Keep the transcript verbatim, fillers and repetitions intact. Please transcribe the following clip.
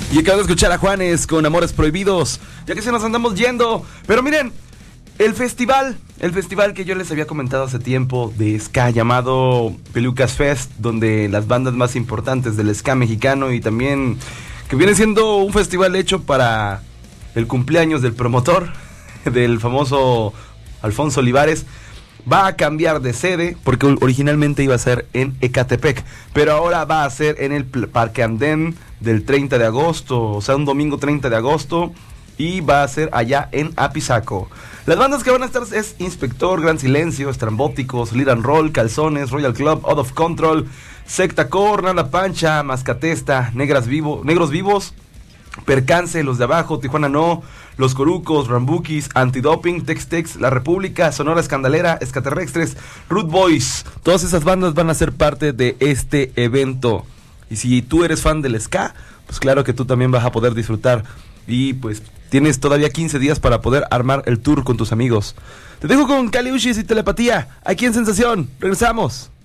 Y acabo de escuchar a Juanes con Amores Prohibidos, ya que se nos andamos yendo. Pero miren, el festival, el festival que yo les había comentado hace tiempo de ska llamado Pelucas Fest, donde las bandas más importantes del ska mexicano y también que viene siendo un festival hecho para el cumpleaños del promotor, del famoso Alfonso Olivares, va a cambiar de sede, porque originalmente iba a ser en Ecatepec, pero ahora va a ser en el Parque Andén del treinta de agosto, o sea, un domingo treinta de agosto, y va a ser allá en Apizaco. Las bandas que van a estar es Inspector, Gran Silencio, Estrambóticos, Lead and Roll, Calzones, Royal Club, Out of Control, Secta Corna, La Pancha, Mascatesta, Negras Vivo, Negros Vivos, Percance, Los de Abajo, Tijuana No, Los Corucos, Rambukis, Antidoping, Tex-Tex, La República, Sonora Escandalera, Escaterrestres, Root Boys. Todas esas bandas van a ser parte de este evento. Y si tú eres fan del ska, pues claro que tú también vas a poder disfrutar. Y pues tienes todavía quince días para poder armar el tour con tus amigos. Te dejo con Kali Uchis y Telepatía, aquí en Sensación. Regresamos.